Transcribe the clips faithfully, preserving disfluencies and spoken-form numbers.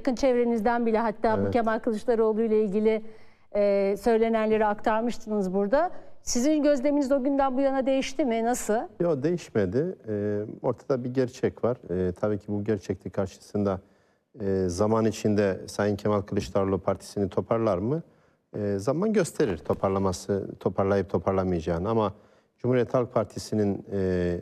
yakın çevrenizden bile hatta Evet. bu Kemal Kılıçdaroğlu ile ilgili e, söylenenleri aktarmıştınız burada. Sizin gözleminiz o günden bu yana değişti mi? Nasıl? Yok, değişmedi. Ee, ortada bir gerçek var. Ee, tabii ki bu gerçeklik karşısında e, zaman içinde Sayın Kemal Kılıçdaroğlu partisini toparlar mı? E, zaman gösterir toparlaması, toparlayıp toparlamayacağını. Ama Cumhuriyet Halk Partisi'nin e,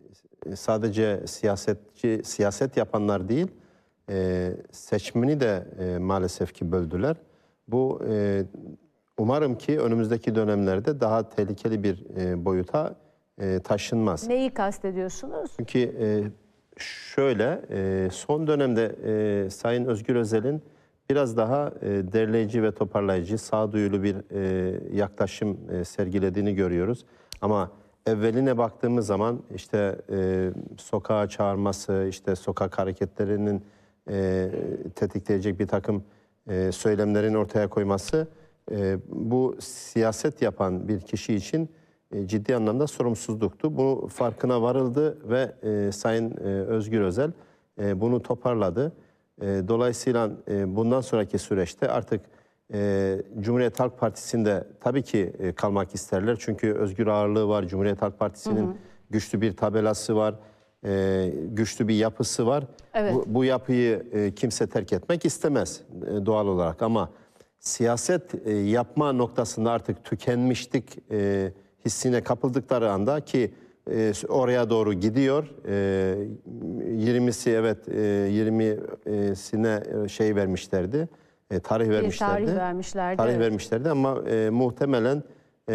sadece siyasetçi, siyaset yapanlar değil, e, seçmeni de e, maalesef ki böldüler. Bu e, umarım ki önümüzdeki dönemlerde daha tehlikeli bir e, boyuta e, taşınmaz. Neyi kastediyorsunuz? Çünkü e, şöyle e, son dönemde e, Sayın Özgür Özel'in biraz daha e, derleyici ve toparlayıcı, sağduyulu bir e, yaklaşım e, sergilediğini görüyoruz. Ama evveline baktığımız zaman işte e, sokağa çağırması, işte sokak hareketlerinin e, tetikleyecek bir takım e, söylemlerin ortaya koyması e, bu siyaset yapan bir kişi için e, ciddi anlamda sorumsuzluktu. Bu farkına varıldı ve e, Sayın e, Özgür Özel e, bunu toparladı. E, dolayısıyla e, bundan sonraki süreçte artık e, Cumhuriyet Halk Partisi'nde tabii ki e, kalmak isterler. Çünkü özgür ağırlığı var. Cumhuriyet Halk Partisi'nin hı hı. güçlü bir tabelası var. E, güçlü bir yapısı var. Evet. Bu, bu yapıyı e, kimse terk etmek istemez e, doğal olarak. Ama siyaset e, yapma noktasında artık tükenmişlik e, hissine kapıldıkları anda ki e, oraya doğru gidiyor. E, yirmisi evet e, yirmisine şey vermişlerdi. E, tarih vermişlerdi. Tarih vermişlerdi. Tarih evet. vermişlerdi ama e, muhtemelen e,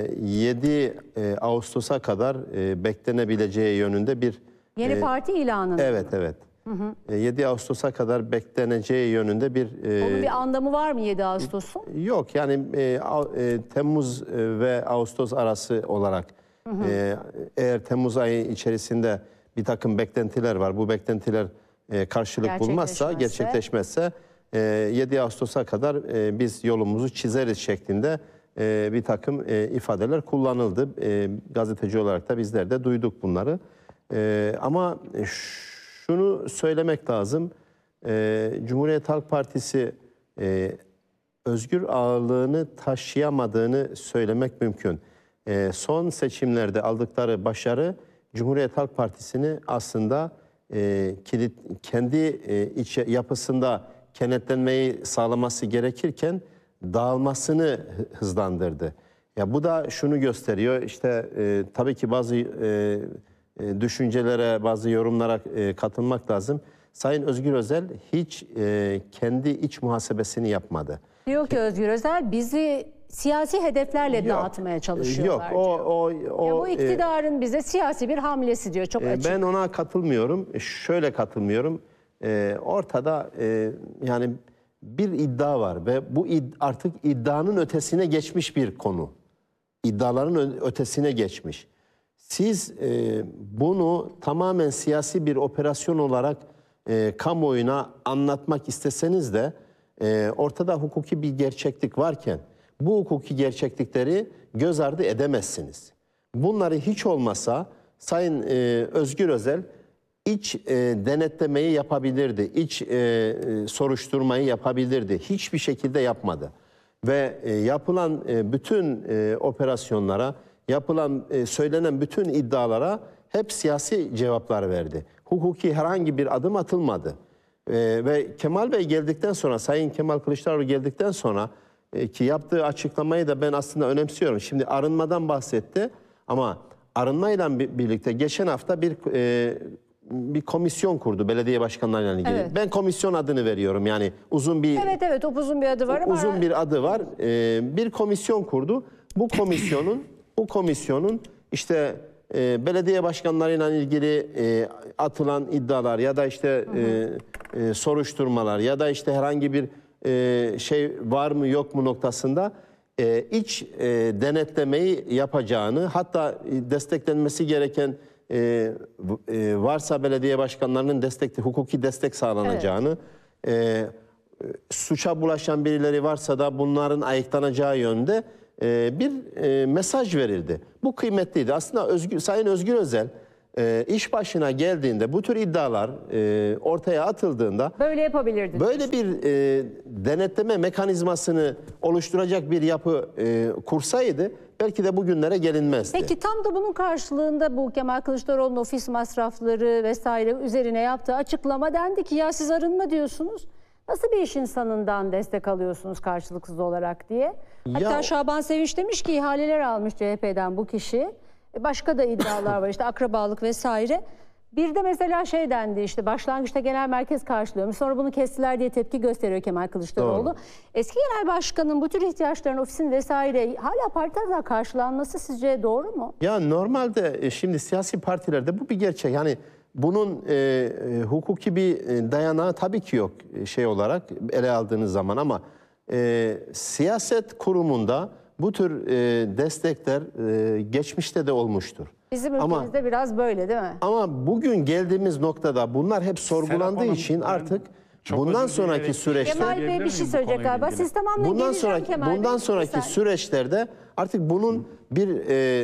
yedi Ağustos'a kadar e, beklenebileceği yönünde bir Yeni e, parti ilanı. Evet evet. Hı hı. yedi Ağustos'a kadar bekleneceği yönünde bir... E, Onun bir anlamı var mı yedi Ağustos'un? Yok yani e, e, Temmuz ve Ağustos arası olarak hı hı. E, eğer Temmuz ayı içerisinde bir takım beklentiler var. Bu beklentiler e, karşılık bulmazsa, gerçekleşmezse e, yedi Ağustos'a kadar e, biz yolumuzu çizeriz şeklinde e, bir takım e, ifadeler kullanıldı. E, gazeteci olarak da bizler de duyduk bunları. E, ama şunu söylemek lazım. E, Cumhuriyet Halk Partisi e, özgür ağırlığını taşıyamadığını söylemek mümkün. E, son seçimlerde aldıkları başarı Cumhuriyet Halk Partisi'ni aslında e, kilit, kendi e, iç yapısında kenetlenmeyi sağlaması gerekirken dağılmasını hızlandırdı. Ya bu da şunu gösteriyor. İşte e, tabii ki bazı e, e, düşüncelere, bazı yorumlara e, katılmak lazım. Sayın Özgür Özel hiç e, kendi iç muhasebesini yapmadı. Diyor ki Özgür Özel bizi siyasi hedeflerle yok, dağıtmaya çalışıyorlar. Yok, o, o, o, ya bu iktidarın e, bize siyasi bir hamlesi diyor, çok e, açık. Ben ona katılmıyorum. Şöyle katılmıyorum. E, ortada e, yani bir iddia var ve bu id, artık iddianın ötesine geçmiş bir konu. İddiaların ötesine geçmiş. Siz e, bunu tamamen siyasi bir operasyon olarak e, kamuoyuna anlatmak isteseniz de e, ortada hukuki bir gerçeklik varken bu hukuki gerçeklikleri göz ardı edemezsiniz. Bunları hiç olmasa Sayın e, Özgür Özel iç e, denetlemeyi yapabilirdi, iç e, e, soruşturmayı yapabilirdi. Hiçbir şekilde yapmadı. Ve e, yapılan e, bütün e, operasyonlara, yapılan e, söylenen bütün iddialara hep siyasi cevaplar verdi. Hukuki herhangi bir adım atılmadı. E, ve Kemal Bey geldikten sonra, Sayın Kemal Kılıçdaroğlu geldikten sonra e, ki yaptığı açıklamayı da ben aslında önemsiyorum. Şimdi arınmadan bahsetti ama arınmayla birlikte geçen hafta bir e, bir komisyon kurdu belediye başkanlarıyla ilgili. Evet. Ben komisyon adını veriyorum yani uzun bir... Evet evet uzun bir adı var ama... Uzun bir adı var. Ee, bir komisyon kurdu. Bu komisyonun bu komisyonun işte e, belediye başkanlarıyla ilgili e, atılan iddialar ya da işte e, e, soruşturmalar ya da işte herhangi bir e, şey var mı yok mu noktasında e, iç e, denetlemeyi yapacağını, hatta desteklenmesi gereken e, e, varsa belediye başkanlarının destek, hukuki destek sağlanacağını, evet. e, suça bulaşan birileri varsa da bunların ayıklanacağı yönde e, bir e, mesaj verildi. Bu kıymetliydi. Aslında Özgür, Sayın Özgür Özel e, iş başına geldiğinde bu tür iddialar e, ortaya atıldığında Böyle yapabilirdi. böyle bir e, denetleme mekanizmasını oluşturacak bir yapı e, kursaydı belki de bugünlere gelinmezdi. Peki tam da bunun karşılığında bu Kemal Kılıçdaroğlu'nun ofis masrafları vesaire üzerine yaptığı açıklama dendi ki ya siz arınma diyorsunuz. Nasıl bir iş insanından destek alıyorsunuz karşılıksız olarak diye. Hatta Ya- Şaban Sevinç demiş ki ihaleler almış C H P'den bu kişi. E, Başka da iddialar var işte akrabalık vesaire. Bir de mesela şey dendi işte başlangıçta genel merkez karşılıyormuş. Sonra bunu kestiler diye tepki gösteriyor Kemal Kılıçdaroğlu. Doğru. Eski genel başkanın bu tür ihtiyaçların ofisin vesaire hala parti tarafından karşılanması sizce doğru mu? Ya normalde e, şimdi siyasi partilerde bu bir gerçek. Yani bunun e, e, hukuki bir e, dayanağı tabii ki yok e, şey olarak ele aldığınız zaman ama e, siyaset kurumunda bu tür e, destekler e, geçmişte de olmuştur. Bizim Ama- ülkemizde biraz böyle değil mi? Ama bugün geldiğimiz noktada bunlar hep sorgulandığı Hanım, için ben artık çok bundan özür sonraki dileyerek süreçte Kemal Bey Söyleyebilir bir şey miyim bu söyleyecek konuyla galiba. ilgili? Siz tamamlayın bundan geleceğim sonraki Kemal Bey. bundan Bir sonraki saniye. süreçlerde artık bunun bir e,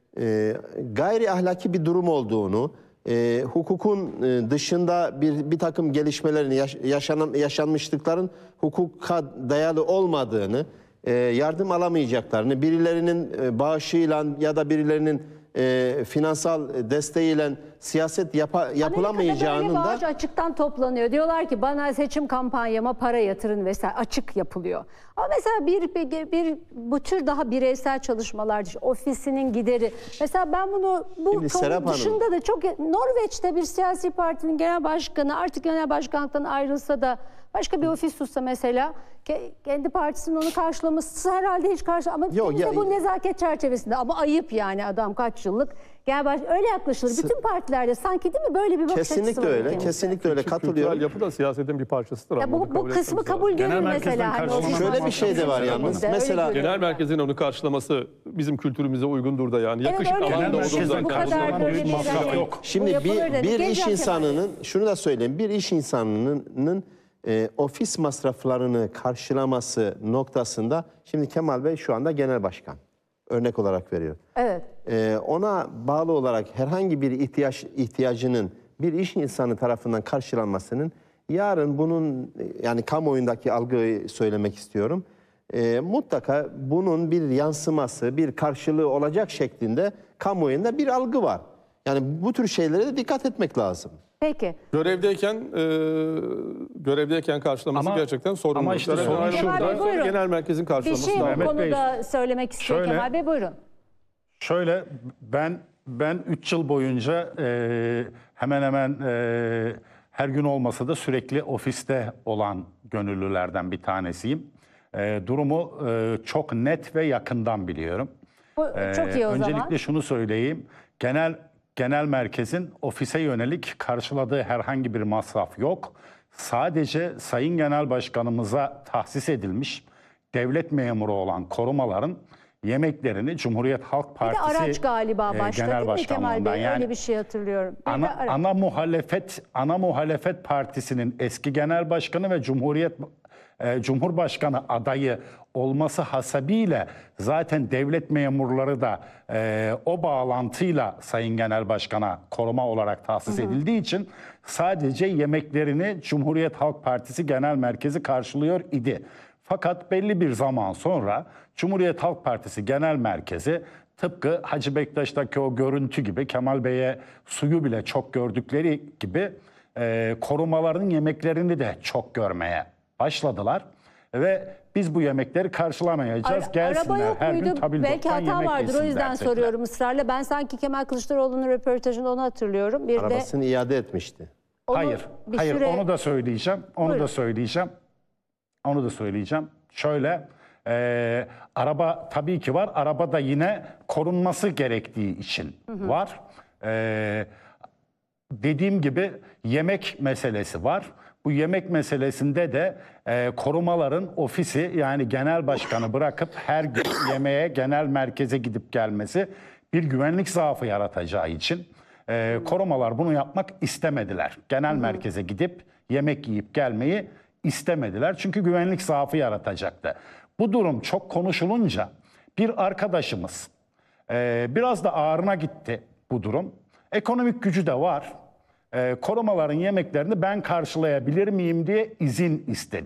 e, gayri ahlaki bir durum olduğunu, e, hukukun e, dışında bir bir takım gelişmelerin yaş, yaşanan yaşanmışlıkların hukuka dayalı olmadığını, e, yardım alamayacaklarını, birilerinin e, bağışıyla ya da birilerinin e, finansal desteğiyle siyaset yapa, yapılamayacağının Amerika'da böyle da bağış açıktan toplanıyor. Diyorlar ki bana seçim kampanyama para yatırın vesaire açık yapılıyor. Ama mesela bir, bir, bir bu tür daha bireysel çalışmalar işte ofisinin gideri. Mesela ben bunu bu Şimdi konu Serap Hanım- dışında da çok Norveç'te bir siyasi partinin genel başkanı artık genel başkanlıktan ayrılsa da başka bir ofis tutsa mesela ke- kendi partisinin onu karşılaması herhalde hiç karşı ama Yok, kimse ya- bu nezaket çerçevesinde ama ayıp yani adam kaç yıllık genel baş öyle yaklaşılır. Bütün partilerde sanki değil mi böyle bir bakış açısı kesinlikle var öyle, ülkemizde. kesinlikle öyle Kültürel katılıyorum. yapı da siyasetin bir parçasıdır. Ya ama onu bu, bu kabul kısmı etmemiz kabul lazım. görür Genel merkezden mesela. Hani karşılanan ofis Şöyle bir şey de var masrafı yalnız. bizde, öyle Mesela- görüyorum Genel ben. merkezin onu karşılaması bizim kültürümüze uygundur da yani. Yakışık öyle alan da görüyorum. olur merkezden Bu zaten. kadar karşılanan böyle bir bir masraf hani- yok. bu Şimdi yapılır bir, dedi. bir Geleceğim iş Kemal Bey. insanının, şunu da söyleyeyim, bir iş insanının e, ofis masraflarını karşılaması noktasında, şimdi Kemal Bey şu anda genel başkan, örnek olarak veriyor. Evet. E, ona bağlı olarak herhangi bir ihtiyaç ihtiyacının bir iş insanı tarafından karşılanmasının, yarın bunun yani kamuoyundaki algıyı söylemek istiyorum, e, mutlaka bunun bir yansıması, bir karşılığı olacak şeklinde kamuoyunda bir algı var. Yani bu tür şeylere de dikkat etmek lazım. Peki. Görevdeyken e, görevdeyken karşılaması Ama- gerçekten sorunlu. ama işte Görevden sorun ayrıldıktan şurada. sonra Buyurun. genel merkezin Bir karşılaması şey bu lazım. Mehmet Bey, konuda söylemek istiyor şöyle- Kemal Bey. Buyurun. Şöyle ben ben üç yıl boyunca e, hemen hemen e, her gün olmasa da sürekli ofiste olan gönüllülerden bir tanesiyim. E, durumu e, çok net ve yakından biliyorum. Bu Ee, çok iyi o öncelikle zaman. şunu söyleyeyim. Genel genel merkezin ofise yönelik karşıladığı herhangi bir masraf yok. Sadece Sayın Genel Başkanımıza tahsis edilmiş devlet memuru olan korumaların yemeklerini Cumhuriyet Halk Bir de Partisi araç galiba e, başta Genel değil mi Kemal Başkanlığından. Bey? Yani Öyle bir şey hatırlıyorum. Bir de ana, araç. ana muhalefet ana muhalefet partisinin eski genel başkanı ve Cumhuriyet e, Cumhurbaşkanı adayı olması hasebiyle zaten devlet memurları da e, o bağlantıyla Sayın Genel Başkan'a koruma olarak tahsis edildiği için sadece yemeklerini Cumhuriyet Halk Partisi Genel Merkezi karşılıyor idi. Fakat belli bir zaman sonra Cumhuriyet Halk Partisi Genel Merkezi tıpkı Hacı Bektaş'taki o görüntü gibi Kemal Bey'e suyu bile çok gördükleri gibi e, korumaların yemeklerini de çok görmeye başladılar. Ve biz bu yemekleri karşılamayacağız. Ara- Gelsinler araba yok her gün muydu? tabildottan Belki hata yemek vardır o yesinler yüzden dediler. soruyorum ısrarla. Ben sanki Kemal Kılıçdaroğlu'nun röportajında onu hatırlıyorum. Bir Arabasını iade etmişti. de onu Hayır, bir hayır süre- onu da söyleyeceğim. Onu Buyurun. da söyleyeceğim. Onu da söyleyeceğim. Şöyle, e, araba tabii ki var. Araba da yine korunması gerektiği için var. E, dediğim gibi yemek meselesi var. Bu yemek meselesinde de e, korumaların ofisi yani genel başkanı bırakıp her gün yemeğe genel merkeze gidip gelmesi bir güvenlik zaafı yaratacağı için e, korumalar bunu yapmak istemediler. Genel merkeze gidip yemek yiyip gelmeyi istemediler. Çünkü güvenlik zaafı yaratacaktı. Bu durum çok konuşulunca bir arkadaşımız e, biraz da ağrına gitti bu durum. Ekonomik gücü de var. E, korumaların yemeklerini ben karşılayabilir miyim diye izin istedi.